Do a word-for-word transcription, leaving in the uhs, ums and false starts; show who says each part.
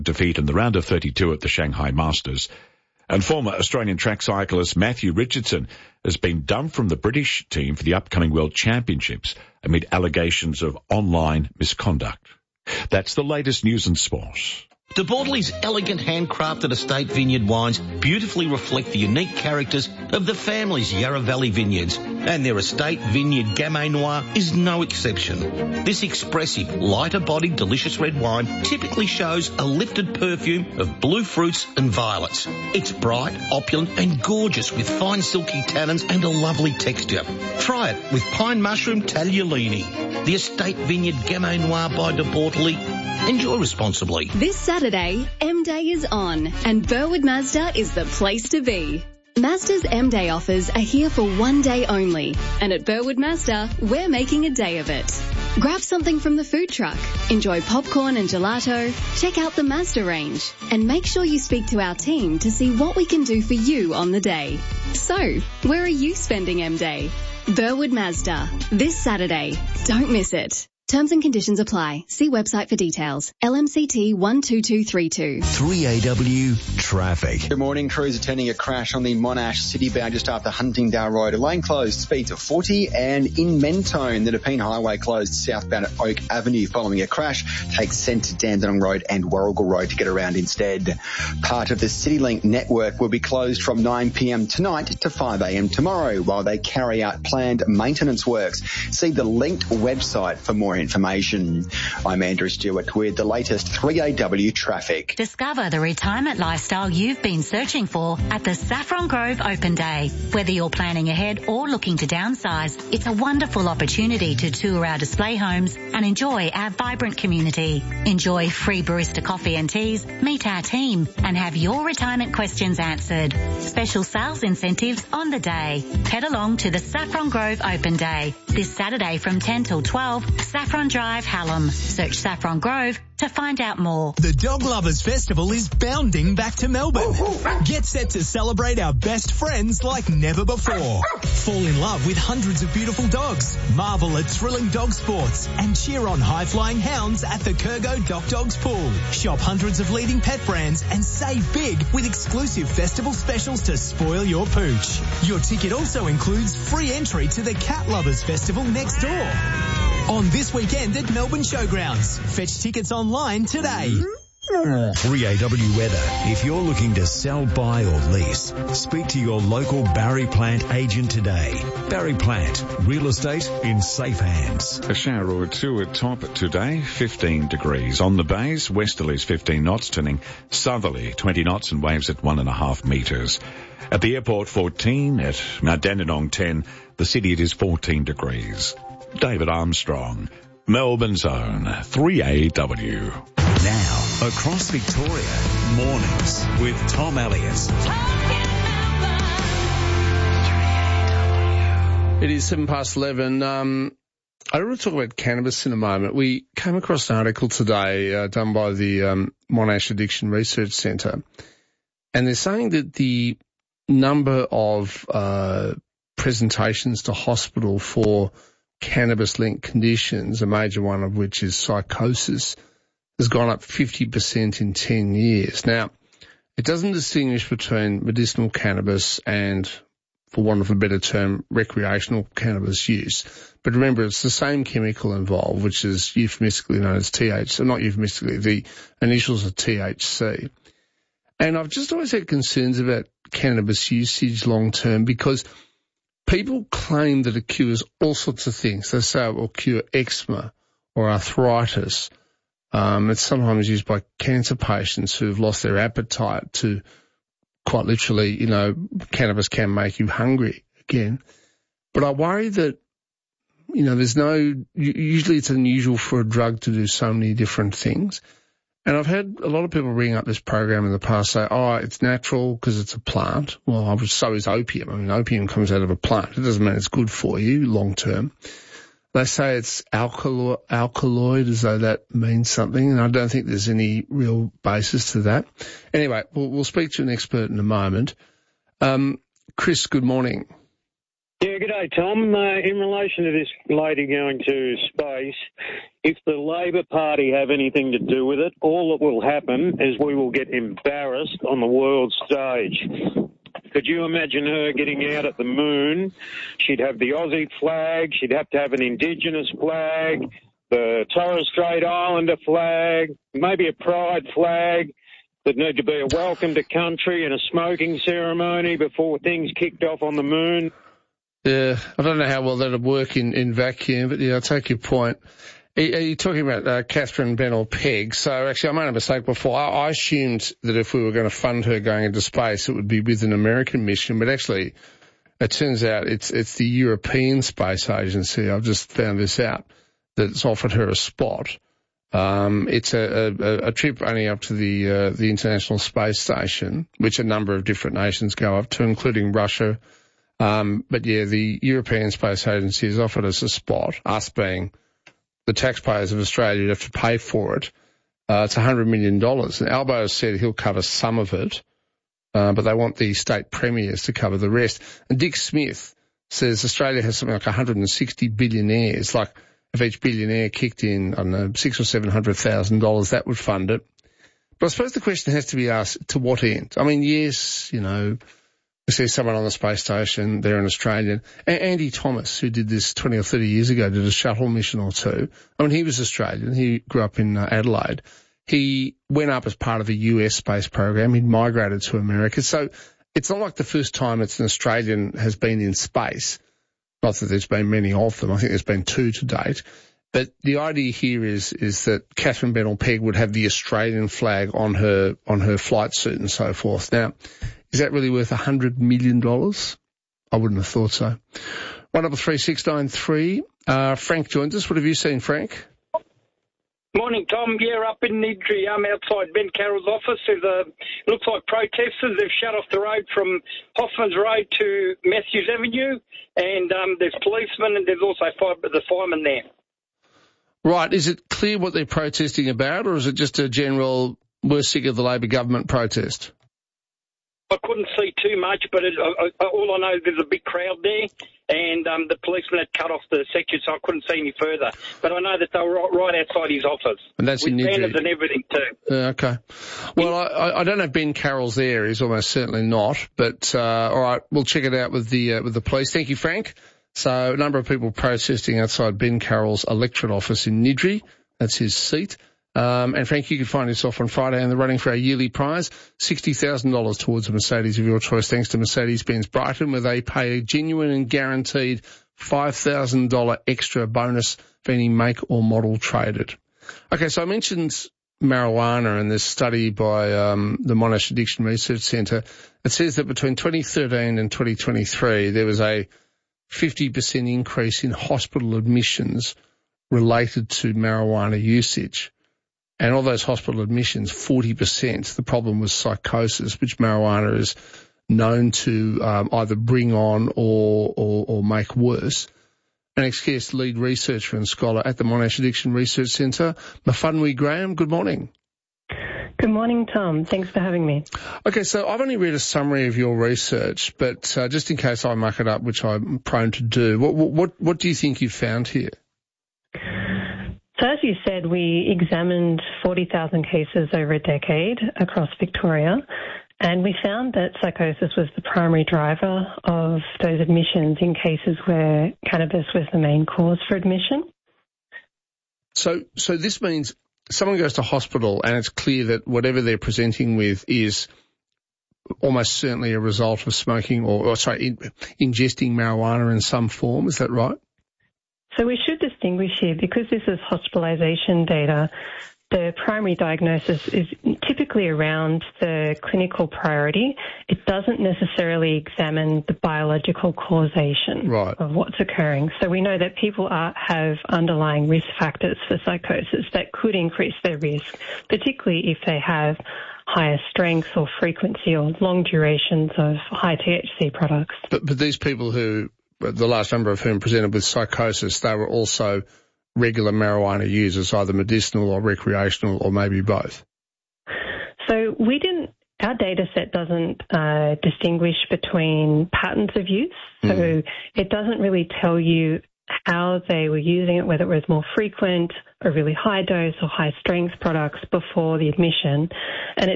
Speaker 1: defeat in the round of thirty-two at the Shanghai Masters. And former Australian track cyclist Matthew Richardson has been dumped from the British team for the upcoming World Championships amid allegations of online misconduct. That's the latest news and sport.
Speaker 2: De Bortoli's elegant handcrafted estate vineyard wines beautifully reflect the unique characters of the family's Yarra Valley vineyards, and their estate vineyard Gamay Noir is no exception. This expressive, lighter-bodied, delicious red wine typically shows a lifted perfume of blue fruits and violets. It's bright, opulent and gorgeous with fine silky tannins and a lovely texture. Try it with pine mushroom tagliolini. The estate vineyard Gamay Noir by De Bortoli. Enjoy responsibly.
Speaker 3: This Saturday, M-Day is on, and Burwood Mazda is the place to be. Mazda's M-Day offers are here for one day only, and at Burwood Mazda, we're making a day of it. Grab something from the food truck, enjoy popcorn and gelato, check out the Mazda range, and make sure you speak to our team to see what we can do for you on the day. So, where are you spending M-Day? Burwood Mazda, this Saturday. Don't miss it. Terms and conditions apply. See website for details. L M C T one two two three two.
Speaker 4: three A W traffic.
Speaker 5: Good morning. Crews attending a crash on the Monash City bound just after Huntingdale Road. A lane closed, speeds of forty, and in Mentone, the Nepean Highway closed southbound at Oak Avenue following a crash. Take Centre Dandenong Road and Warrigal Road to get around instead. Part of the CityLink network will be closed from nine p.m. tonight to five a.m. tomorrow while they carry out planned maintenance works. See the linked website for more information. I'm Andrew Stewart with the latest three A W traffic.
Speaker 6: Discover the retirement lifestyle you've been searching for at the Saffron Grove Open Day. Whether you're planning ahead or looking to downsize, it's a wonderful opportunity to tour our display homes and enjoy our vibrant community. Enjoy free barista coffee and teas, meet our team, and have your retirement questions answered. Special sales incentives on the day. Head along to the Saffron Grove Open Day this Saturday from ten till twelve, Saffron Drive, Hallam. Search Saffron Grove to find out more.
Speaker 7: The Dog Lovers Festival is bounding back to Melbourne. Get set to celebrate our best friends like never before. Fall in love with hundreds of beautiful dogs, marvel at thrilling dog sports, and cheer on high-flying hounds at the Kurgo Doc Dogs Pool. Shop hundreds of leading pet brands and save big with exclusive festival specials to spoil your pooch. Your ticket also includes free entry to the Cat Lovers Festival next door. On this weekend at Melbourne Showgrounds. Fetch tickets online today.
Speaker 4: three A W weather. If you're looking to sell, buy or lease, speak to your local Barry Plant agent today. Barry Plant, real estate in safe hands.
Speaker 1: A shower or two at top today, fifteen degrees. On the bays, westerlies fifteen knots, turning southerly twenty knots and waves at one and a half metres. At the airport, fourteen. At Mount Dandenong, ten. The city, it is fourteen degrees. David Armstrong, Melbourne's own three A W.
Speaker 4: Now, across Victoria, mornings with Tom Elliott.
Speaker 8: It is seven past eleven. Um, I want to talk about cannabis in a moment. We came across an article today uh, done by the um, Monash Addiction Research Centre, and they're saying that the number of uh, presentations to hospital for cannabis-linked conditions, a major one of which is psychosis, has gone up fifty percent in ten years. Now, it doesn't distinguish between medicinal cannabis and, for want of a better term, recreational cannabis use. But remember, it's the same chemical involved, which is euphemistically known as T H C, not euphemistically, the initials are T H C. And I've just always had concerns about cannabis usage long-term because people claim that it cures all sorts of things. They say it will cure eczema or arthritis. Um, it's sometimes used by cancer patients who have lost their appetite to, quite literally, you know, cannabis can make you hungry again. But I worry that, you know, there's no, usually it's unusual for a drug to do so many different things. And I've had a lot of people ring up this program in the past say, oh, it's natural because it's a plant. Well, so is opium. I mean, opium comes out of a plant. It doesn't mean it's good for you long term. They say it's alkaloid, alkaloid as though that means something, and I don't think there's any real basis to that. Anyway, we'll, we'll speak to an expert in a moment. Um, Chris, good morning.
Speaker 9: Yeah, good day, Tom. Uh, in relation to this lady going to space, if the Labor Party have anything to do with it, all that will happen is we will get embarrassed on the world stage. Could you imagine her getting out at the moon? She'd have the Aussie flag, she'd have to have an Indigenous flag, the Torres Strait Islander flag, maybe a pride flag. There'd need to be a welcome to country and a smoking ceremony before things kicked off on the moon.
Speaker 8: Yeah, I don't know how well that'd work in, in vacuum, but yeah, I take your point. Are you talking about uh, Catherine Bennell-Pegg? So actually, I made a mistake before. I, I assumed that if we were going to fund her going into space, it would be with an American mission, but actually, it turns out it's it's the European Space Agency. I've just found this out, that's offered her a spot. Um, it's a, a, a trip only up to the uh, the International Space Station, which a number of different nations go up to, including Russia. Um, but yeah, the European Space Agency has offered us a spot, us being the taxpayers of Australia have to pay for it. Uh, it's one hundred million dollars. And Albo has said he'll cover some of it, uh, but they want the state premiers to cover the rest. And Dick Smith says Australia has something like one hundred sixty billionaires. Like if each billionaire kicked in, I don't know, six or seven hundred thousand dollars, that would fund it. But I suppose the question has to be asked, to what end? I mean, yes, you know, we see someone on the space station, they're an Australian. A- Andy Thomas, who did this twenty or thirty years ago, did a shuttle mission or two. I mean, he was Australian. He grew up in uh, Adelaide. He went up as part of a U S space program. He'd migrated to America. So it's not like the first time it's an Australian has been in space. Not that there's been many of them. I think there's been two to date. But the idea here is is that Catherine Bennell-Pegg would have the Australian flag on her on her flight suit and so forth. Now, is that really worth one hundred million dollars? I wouldn't have thought so. one double three six nine three. Uh, Frank joins us. What have you seen, Frank?
Speaker 10: Morning, Tom. Yeah, up in Nidri, um, outside Ben Carroll's office, there's a, looks like protesters. They've shut off the road from Hoffman's Road to Matthews Avenue, and um, there's policemen and there's also fire, the firemen there.
Speaker 8: Right. Is it clear what they're protesting about, or is it just a general, we're sick of the Labor government protest?
Speaker 10: I couldn't see too much, but it, uh, all I know is there's a big crowd there, and um, the policeman had cut off the section, so I couldn't see any further. But I know that they were right outside his office.
Speaker 8: And that's
Speaker 10: with
Speaker 8: in Nidri.
Speaker 10: banners and everything too.
Speaker 8: Uh, okay. Well, I, I don't know if Ben Carroll's there. He's almost certainly not. But uh, all right, we'll check it out with the uh, with the police. Thank you, Frank. So a number of people protesting outside Ben Carroll's electorate office in Nidri. That's his seat. Um, and Frank, you can find yourself on Friday in the running for our yearly prize, sixty thousand dollars towards a Mercedes of your choice, thanks to Mercedes-Benz Brighton, where they pay a genuine and guaranteed five thousand dollars extra bonus for any make or model traded. Okay, so I mentioned marijuana and this study by um, the Monash Addiction Research Centre. It says that between twenty thirteen and twenty twenty-three, there was a fifty percent increase in hospital admissions related to marijuana usage. And of those hospital admissions, forty percent, the problem was psychosis, which marijuana is known to um, either bring on or, or, or make worse. An ex-guest lead researcher and scholar at the Monash Addiction Research Centre, Mafunwi Graham, good morning.
Speaker 11: Good morning, Tom. Thanks for having me.
Speaker 8: Okay, so I've only read a summary of your research, but uh, just in case I muck it up, which I'm prone to do, what, what, what do you think you've found here?
Speaker 11: So as you said, we examined forty thousand cases over a decade across Victoria, and we found that psychosis was the primary driver of those admissions in cases where cannabis was the main cause for admission.
Speaker 8: So, so this means someone goes to hospital and it's clear that whatever they're presenting with is almost certainly a result of smoking or, or sorry, in, ingesting marijuana in some form. Is that right?
Speaker 11: So we should distinguish here, because this is hospitalisation data, the primary diagnosis is typically around the clinical priority. It doesn't necessarily examine the biological causation
Speaker 8: right.
Speaker 11: of what's occurring. So we know that people are, have underlying risk factors for psychosis that could increase their risk, particularly if they have higher strength or frequency or long durations of high T H C products.
Speaker 8: But, but these people who, the large number of whom presented with psychosis, they were also regular marijuana users, either medicinal or recreational or maybe both.
Speaker 11: So we didn't our data set doesn't uh, distinguish between patterns of use. So mm. it doesn't really tell you how they were using it, whether it was more frequent or really high dose or high strength products before the admission. And it